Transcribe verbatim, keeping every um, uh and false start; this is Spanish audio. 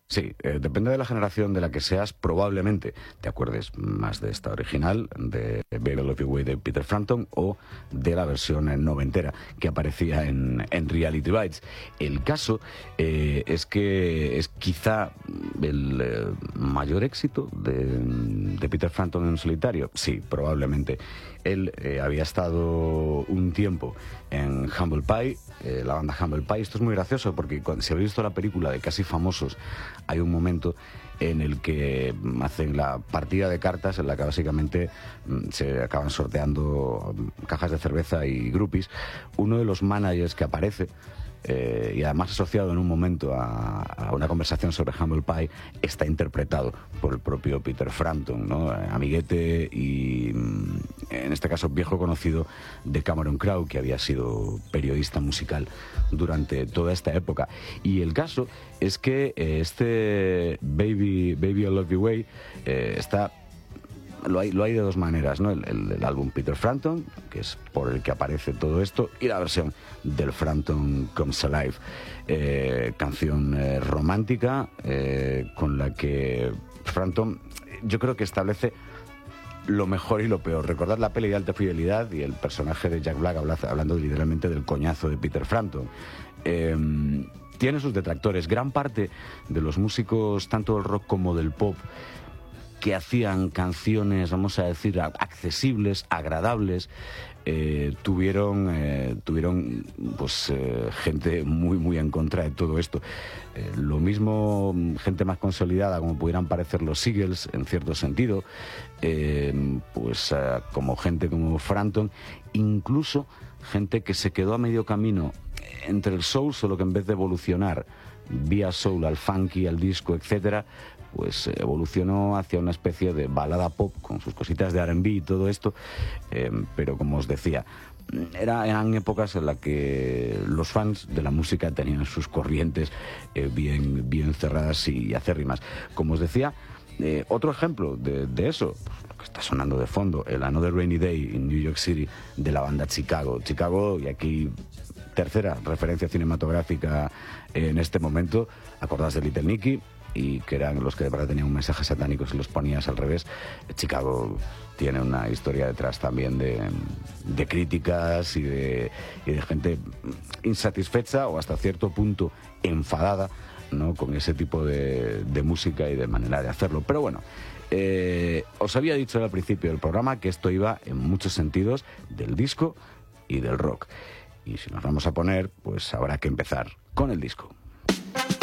Sí, eh, depende de la generación de la que seas, probablemente te acuerdes más de esta original, de Baby I Love You Way de Peter Frampton, o de la versión noventera que aparecía en, en Reality Bites. El caso eh, es que es quizá el eh, mayor éxito de, de Peter Frampton en solitario. Sí, probablemente. Él eh, había estado un tiempo en Humble Pie, eh, la banda Humble Pie. Esto es muy gracioso porque cuando se habéis visto la película de Casi Famosos, hay un momento en el que hacen la partida de cartas en la que básicamente se acaban sorteando cajas de cerveza y groupies. Uno de los managers que aparece, Eh, y además asociado en un momento a, a una conversación sobre Humble Pie, está interpretado por el propio Peter Frampton, ¿no? Amiguete y, en este caso, viejo conocido de Cameron Crowe, que había sido periodista musical durante toda esta época. Y el caso es que eh, este Baby, Baby I Love You Way eh, está... Lo hay, lo hay de dos maneras, ¿no? El, el, el álbum Peter Frampton, que es por el que aparece todo esto, y la versión del Frampton Comes Alive, eh, canción eh, romántica eh, con la que Frampton, yo creo que establece lo mejor y lo peor. Recordad la peli de Alta Fidelidad y el personaje de Jack Black habla, hablando literalmente del coñazo de Peter Frampton. Eh, tiene sus detractores. Gran parte de los músicos, tanto del rock como del pop, que hacían canciones, vamos a decir, accesibles, agradables, eh, tuvieron, eh, tuvieron pues eh, gente muy, muy en contra de todo esto. Eh, lo mismo, gente más consolidada, como pudieran parecer los Eagles, en cierto sentido, eh, pues eh, como gente como Frampton, incluso gente que se quedó a medio camino entre el soul, solo que en vez de evolucionar vía soul al funky, al disco, etcétera, pues evolucionó hacia una especie de balada pop con sus cositas de R and B y todo esto, eh, pero como os decía, era, eran épocas en las que los fans de la música tenían sus corrientes eh, bien, bien cerradas y acérrimas. Como os decía, eh, otro ejemplo de, de eso, pues, lo que está sonando de fondo, el Another Rainy Day in New York City de la banda Chicago. Chicago, y aquí tercera referencia cinematográfica en este momento, acordás de Little Nicky, y que eran los que de verdad tenían un mensaje satánico si los ponías al revés. Chicago tiene una historia detrás también de, de críticas y de, y de gente insatisfecha o hasta cierto punto enfadada, ¿no?, con ese tipo de, de música y de manera de hacerlo. Pero bueno, eh, os había dicho al principio del programa que esto iba en muchos sentidos del disco y del rock. Y si nos vamos a poner, pues habrá que empezar con el disco.